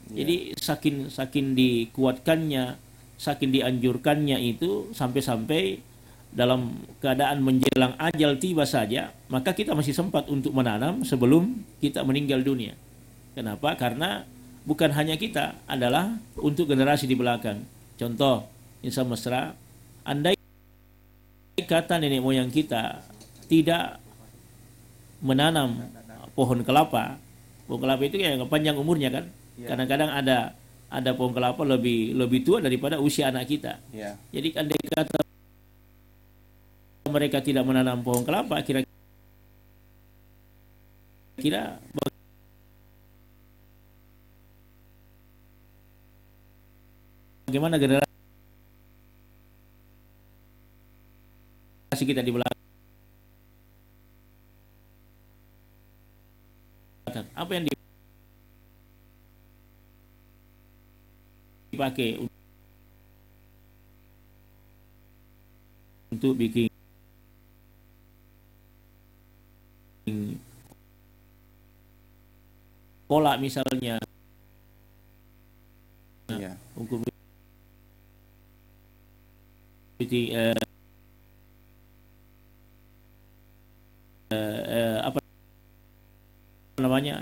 Jadi saking dikuatkannya, saking dianjurkannya itu sampai-sampai dalam keadaan menjelang ajal tiba saja, maka kita masih sempat untuk menanam sebelum kita meninggal dunia. Kenapa? Karena bukan hanya kita, adalah untuk generasi di belakang. Contoh, insya mesra, andai kata nenek moyang kita tidak menanam pohon kelapa itu ya panjang umurnya kan. Kadang-kadang ada pohon kelapa lebih tua daripada usia anak kita. Jadi andai kata mereka tidak menanam pohon kelapa, kira-kira bagaimana generasi kita di belakang? Apa yang dipakai untuk bikin kolak misalnya, untuk apa namanya,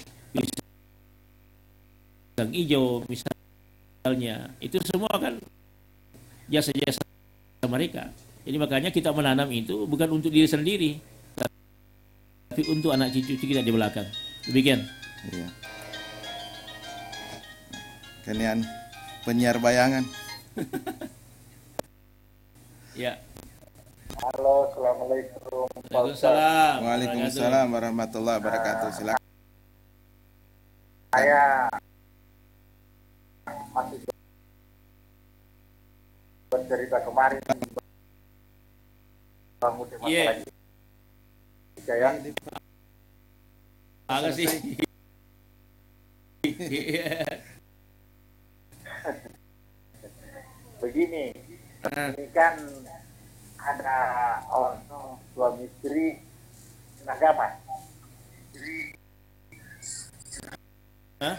pisang hijau misalnya, itu semua kan jasa-jasa mereka. Jadi makanya kita menanam itu bukan untuk diri sendiri, tapi untuk anak cucu kita di belakang. Demikian. Iya. Kalian penyiar bayangan. Ya. Halo, assalamualaikum. Waalaikumsalam. Waalaikumsalam warahmatullahi wabarakatuh. Silakan. Saya masih bercerita kemarin bangun di masalah Jaya. Agak sih. Begini, ini kan ada orang suami istri agama. Hah?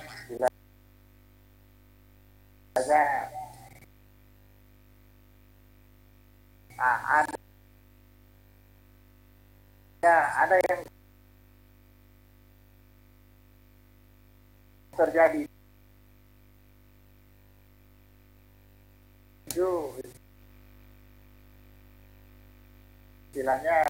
Ada yang terjadi itu istilahnya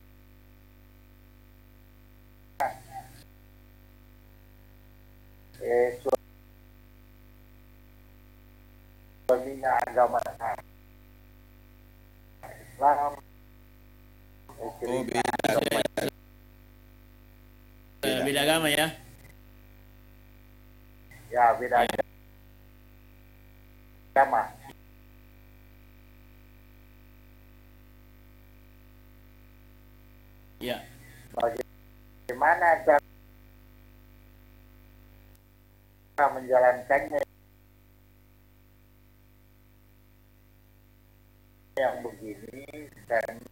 suaminya agama Islam, Beda agama ya. Ya, beda agama. Ya. Bagaimana cara menjalankannya yang begini, dan